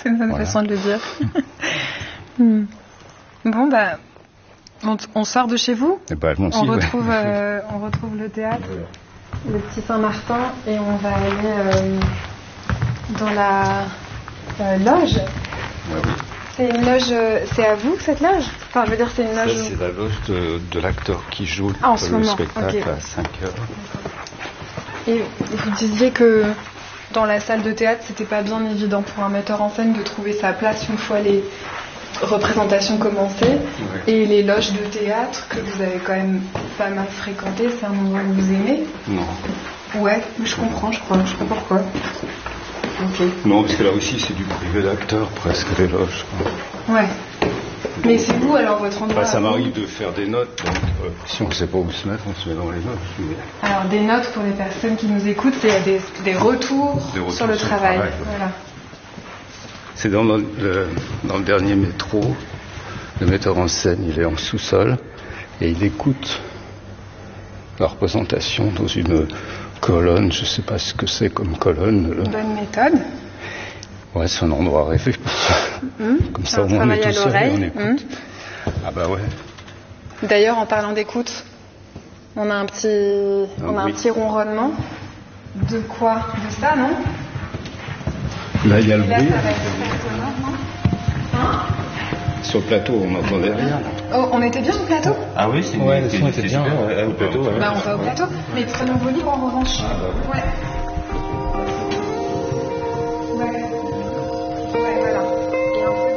C'est une bonne façon de le dire. Bon, bah, on sort de chez vous. Et ben, on retrouve le théâtre, le Petit Saint-Martin, et on va aller dans la loge. Ouais, oui. C'est une loge, c'est à vous cette loge? Enfin, je veux dire, c'est une loge. Ça, c'est la loge de l'acteur qui joue en ce le moment. spectacle à 5h. Et vous disiez que dans la salle de théâtre, c'était pas bien évident pour un metteur en scène de trouver sa place une fois les représentations commencées. Ouais. Et les loges de théâtre que vous avez quand même pas mal fréquentées, c'est un endroit que vous aimez? Non. Ouais, je comprends, je crois pourquoi. Ok. Non, parce que là aussi, c'est du privé d'acteur, presque, les loges. Ouais. Mais c'est vous, alors, votre endroit? Ça m'arrive de faire des notes, donc si on ne sait pas où se mettre, on se met dans les loges. Mais... Alors, des notes, pour les personnes qui nous écoutent, c'est des retours sur le travail. Ouais. Voilà. C'est dans le dernier métro. Le metteur en scène, il est en sous-sol et il écoute la représentation dans une colonne. Je ne sais pas ce que c'est comme colonne. Bonne méthode. Ouais, c'est un endroit rêvé. Comme ça, au moins, on est tout seul et on écoute. Ah bah ouais. D'ailleurs, en parlant d'écoute, on a un petit ronronnement. De quoi? De ça, non? Là, il y a le bruit. Ça va être sonore, non? Sur le plateau, on n'entendait rien. Oh, on était bien au plateau? Ah oui, le son était bien au plateau. Bah, on va au plateau. Mais prenons vos livres en revanche. Ah bah. Ouais.